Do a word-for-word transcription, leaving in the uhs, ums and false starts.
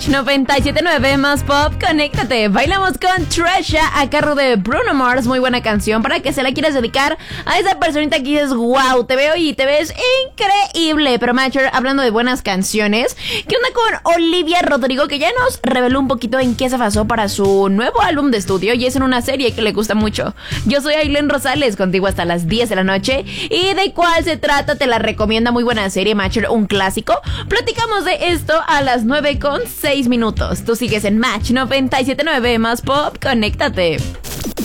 Match noventa y siete punto nueve más pop, conéctate. Bailamos con Treasure a cargo de Bruno Mars. Muy buena canción para que se la quieras dedicar a esa personita que dices, wow, te veo y te ves increíble. Pero Matcher, hablando de buenas canciones, ¿qué onda con Olivia Rodrigo? Que ya nos reveló un poquito en qué se basó para su nuevo álbum de estudio y es en una serie que le gusta mucho. Yo soy Ailén Rosales, contigo hasta las diez de la noche. ¿Y de cuál se trata? Te la recomienda. Muy buena serie, Matcher, un clásico. Platicamos de esto a las nueve con seis minutos. Tú sigues en Match noventa y siete punto nueve más pop, conéctate.